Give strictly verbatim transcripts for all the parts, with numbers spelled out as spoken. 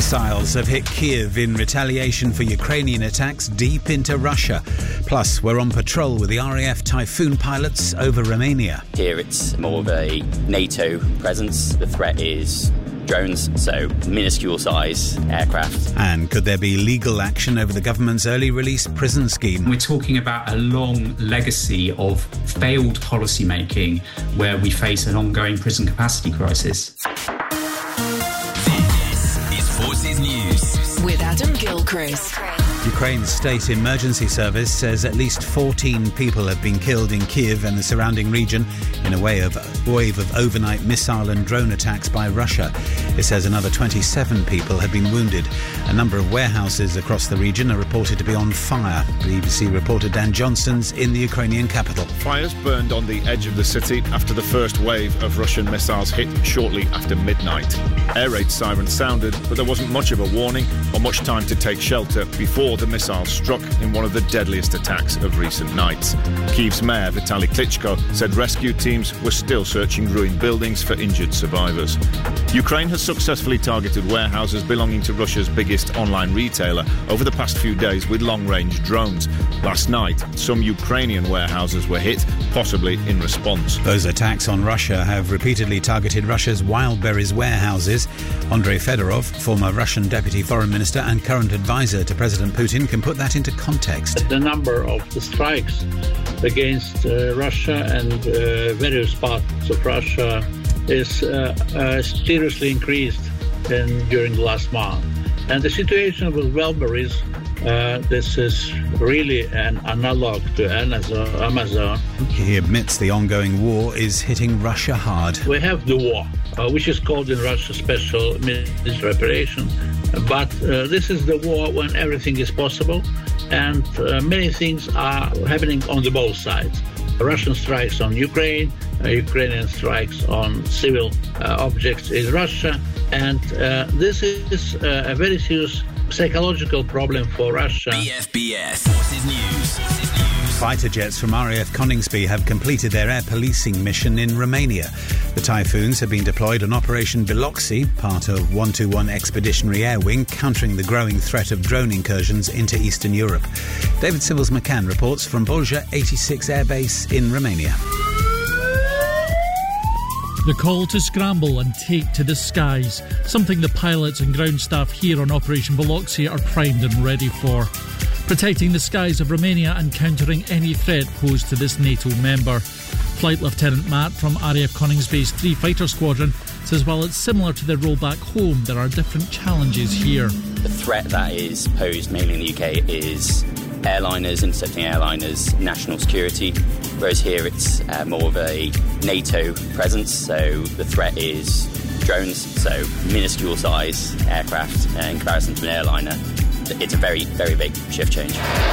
Missiles have hit Kiev in retaliation for Ukrainian attacks deep into Russia. Plus, we're on patrol with the R A F Typhoon pilots over Romania. Here it's more of a NATO presence. The threat is drones, so minuscule size aircraft. And could there be legal action over the government's early release prison scheme? We're talking about a long legacy of failed policy making where we face an ongoing prison capacity crisis. Forces News with Adam Gilchrist. Ukraine's state emergency service says at least fourteen people have been killed in Kiev and the surrounding region in a wave of, wave of overnight missile and drone attacks by Russia. It says another twenty-seven people have been wounded. A number of warehouses across the region are reported to be on fire. B B C reporter Dan Johnston's in the Ukrainian capital. Fires burned on the edge of the city after the first wave of Russian missiles hit shortly after midnight. Air raid sirens sounded, but there wasn't much of a warning or much time to take shelter before the missiles struck in one of the deadliest attacks of recent nights. Kyiv's mayor Vitaly Klitschko said rescue teams were still searching ruined buildings for injured survivors. Ukraine has successfully targeted warehouses belonging to Russia's biggest online retailer over the past few days with long-range drones. Last night, some Ukrainian warehouses were hit, possibly in response. Those attacks on Russia have repeatedly targeted Russia's Wildberries warehouses. Andrei Fedorov, former Russian deputy foreign minister and current advisor to President Putin, can put that into context. The number of the strikes against uh, Russia and uh, various parts of Russia is uh, uh, seriously increased in, during the last month. And the situation with Wildberries, uh, this is really an analog to Amazon. He admits the ongoing war is hitting Russia hard. We have the war, uh, which is called in Russia special military operation. But uh, this is the war when everything is possible, and uh, many things are happening on the both sides. Russian strikes on Ukraine, uh, Ukrainian strikes on civil uh, objects in Russia, and uh, this is uh, a very serious psychological problem for Russia. B F B S Forces News. Fighter jets from R A F Coningsby have completed their air policing mission in Romania. The Typhoons have been deployed on Operation Biloxi, part of one two one Expeditionary Air Wing, countering the growing threat of drone incursions into Eastern Europe. David Sibbles-McCann reports from Bolja eighty-six Air Base in Romania. The call to scramble and take to the skies, something the pilots and ground staff here on Operation Biloxi are primed and ready for. Protecting the skies of Romania and countering any threat posed to this NATO member. Flight Lieutenant Matt from R A F Coningsby's three Fighter Squadron says while it's similar to their role back home, there are different challenges here. The threat that is posed mainly in the U K is airliners, intercepting airliners, national security, whereas here it's uh, more of a NATO presence, so the threat is drones, so minuscule size aircraft uh, in comparison to an airliner. It's a very, very big shift change.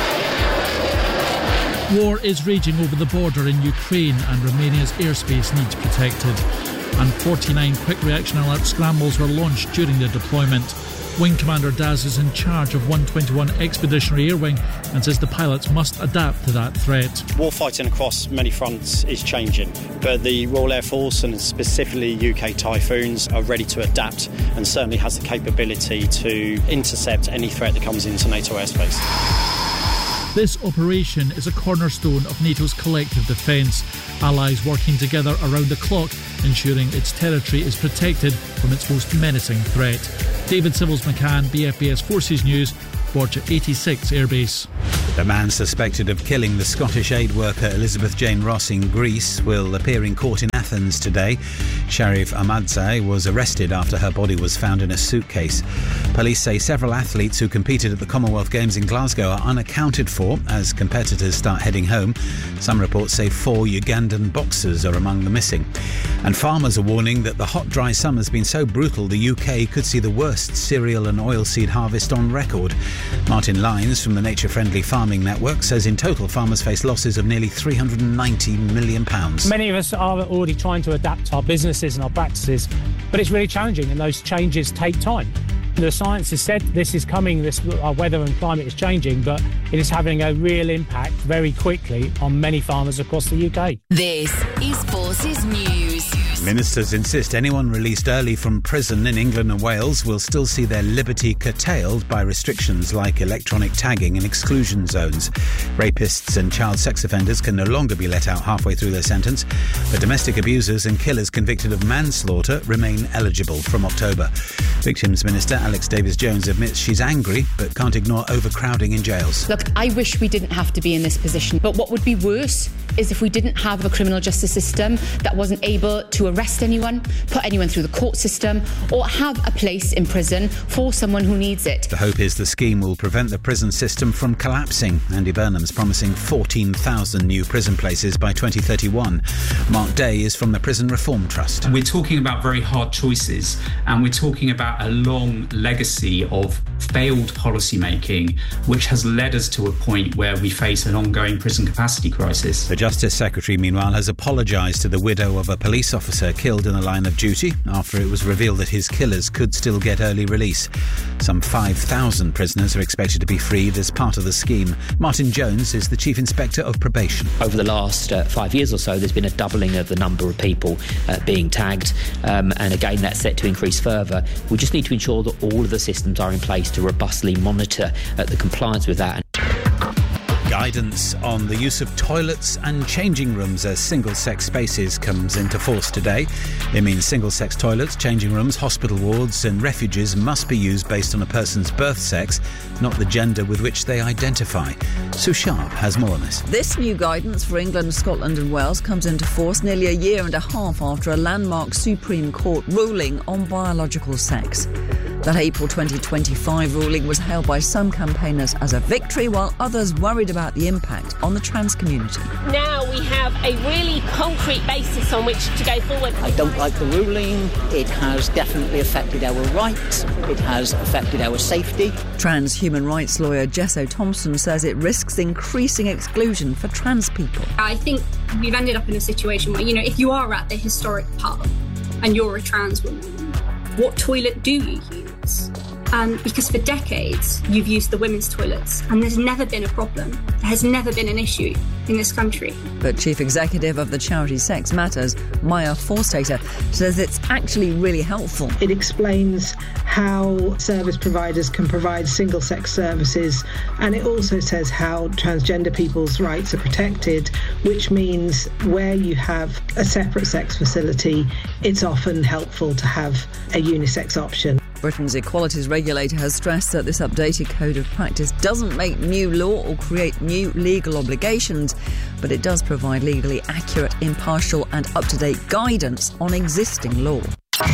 War is raging over the border in Ukraine and Romania's airspace needs protected. And forty-nine quick reaction alert scrambles were launched during the deployment. Wing Commander Daz is in charge of one twenty-one Expeditionary Air Wing and says the pilots must adapt to that threat. Warfighting across many fronts is changing, but the Royal Air Force and specifically U K Typhoons are ready to adapt and certainly has the capability to intercept any threat that comes into NATO airspace. This operation is a cornerstone of NATO's collective defence, allies working together around the clock, ensuring its territory is protected from its most menacing threat. David Sibbles-McCann, B F B S Forces News, Borja eighty-six Airbase. The man suspected of killing the Scottish aid worker Elizabeth Jane Ross in Greece will appear in court in Athens today. Sharif Ahmadzai was arrested after her body was found in a suitcase. Police say several athletes who competed at the Commonwealth Games in Glasgow are unaccounted for as competitors start heading home. Some reports say four Ugandan boxers are among the missing. And farmers are warning that the hot, dry summer's been so brutal the U K could see the worst cereal and oilseed harvest on record. Martin Lyons from the Nature Friendly Farming Network says in total farmers face losses of nearly three hundred ninety million pounds. Many of us are already trying to adapt our businesses and our practices, but it's really challenging and those changes take time. The science has said this is coming, this, our weather and climate is changing, but it is having a real impact very quickly on many farmers across the U K. This is Forces News. Ministers insist anyone released early from prison in England and Wales will still see their liberty curtailed by restrictions like electronic tagging and exclusion zones. Rapists and child sex offenders can no longer be let out halfway through their sentence, but domestic abusers and killers convicted of manslaughter remain eligible from October. Victims Minister Alex Davies-Jones admits she's angry but can't ignore overcrowding in jails. Look, I wish we didn't have to be in this position, but what would be worse is if we didn't have a criminal justice system that wasn't able to arrest anyone, put anyone through the court system, or have a place in prison for someone who needs it. The hope is the scheme will prevent the prison system from collapsing. Andy Burnham's promising fourteen thousand new prison places by twenty thirty-one. Mark Day is from the Prison Reform Trust. We're talking about very hard choices, and we're talking about a long legacy of failed policy making, which has led us to a point where we face an ongoing prison capacity crisis. The Justice Secretary, meanwhile, has apologised to the widow of a police officer killed in the line of duty after it was revealed that his killers could still get early release. Some five thousand prisoners are expected to be freed as part of the scheme. Martin Jones is the Chief Inspector of Probation. Over the last uh, five years or so, there's been a doubling of the number of people uh, being tagged, um, and again, that's set to increase further. We just need to ensure that all of the systems are in place to robustly monitor uh, the compliance with that. Guidance on the use of toilets and changing rooms as single-sex spaces comes into force today. It means single-sex toilets, changing rooms, hospital wards and refuges must be used based on a person's birth sex, not the gender with which they identify. Sue Sharp has more on this. This new guidance for England, Scotland and Wales comes into force nearly a year and a half after a landmark Supreme Court ruling on biological sex. That April twenty twenty-five ruling was hailed by some campaigners as a victory, while others worried about the impact on the trans community. Now we have a really concrete basis on which to go forward. I don't like the ruling. It has definitely affected our rights. It has affected our safety. Trans human rights lawyer Jess Thompson says it risks increasing exclusion for trans people. I think we've ended up in a situation where, you know, if you are at the historic pub and you're a trans woman, what toilet do you use? Um, because for decades you've used the women's toilets and there's never been a problem. There has never been an issue in this country. But Chief Executive of the charity Sex Matters, Maya Forstater, says it's actually really helpful. It explains how service providers can provide single-sex services, and it also says how transgender people's rights are protected, which means where you have a separate sex facility, it's often helpful to have a unisex option. Britain's equalities regulator has stressed that this updated code of practice doesn't make new law or create new legal obligations, but it does provide legally accurate, impartial and up-to-date guidance on existing law.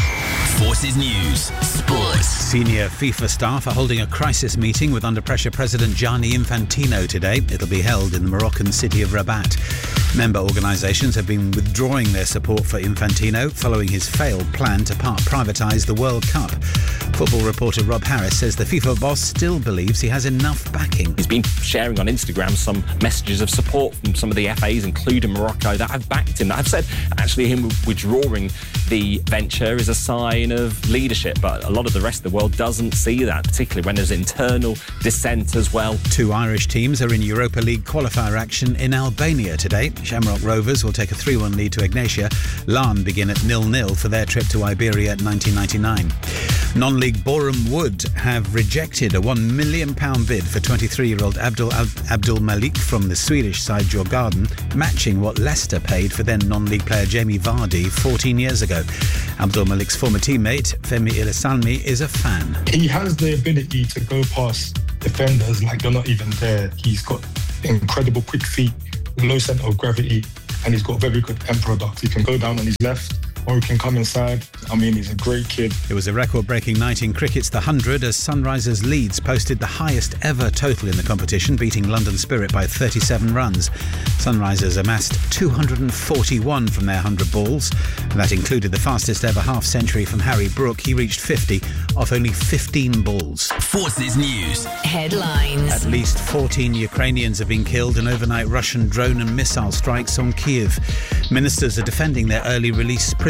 Forces News Sports. Senior FIFA staff are holding a crisis meeting with under-pressure President Gianni Infantino today. It'll be held in the Moroccan city of Rabat. Member organisations have been withdrawing their support for Infantino following his failed plan to part privatise the World Cup. Football reporter Rob Harris says the FIFA boss still believes he has enough backing. He's been sharing on Instagram some messages of support from some of the F As, including Morocco, that have backed him, that have said actually him withdrawing the venture is a sign of leadership, but a lot of the rest of the world doesn't see that, particularly when there's internal dissent as well. Two Irish teams are in Europa League qualifier action in Albania today. Shamrock Rovers will take a three one lead to Ignatia. Larne begin at nil nil for their trip to Iberia at nineteen ninety-nine. Non-league Boreham Wood have rejected a one million pounds bid for twenty-three-year-old Abdul Abdul Malik from the Swedish side Djurgården, matching what Leicester paid for then non-league player Jamie Vardy fourteen years ago. Abdul Malik's former teammate Femi Ilasalmi is a fan. He has the ability to go past defenders like they're not even there. He's got incredible quick feet, low centre of gravity, and he's got very good end product. He can go down on his left, or he can come inside. I mean, he's a great kid. It was a record-breaking night in cricket's The Hundred as Sunrisers Leeds posted the highest ever total in the competition, beating London Spirit by thirty-seven runs. Sunrisers amassed two hundred forty-one from their one hundred balls, and that included the fastest ever half-century from Harry Brook. He reached fifty off only fifteen balls. Forces News Headlines. At least fourteen Ukrainians have been killed in overnight Russian drone and missile strikes on Kyiv. Ministers are defending their early release prison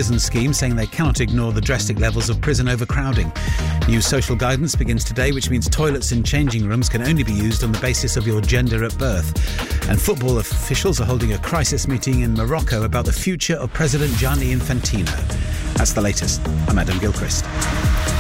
prison scheme, saying they cannot ignore the drastic levels of prison overcrowding. New social guidance begins today, which means toilets in changing rooms can only be used on the basis of your gender at birth. And football officials are holding a crisis meeting in Morocco about the future of President Gianni Infantino. That's the latest. I'm Adam Gilchrist.